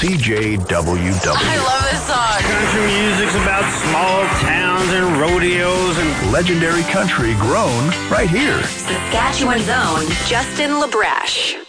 CJWW. I love this song. Country music's about small towns and rodeos and Legendary country grown right here. Saskatchewan's own Justin LaBrash.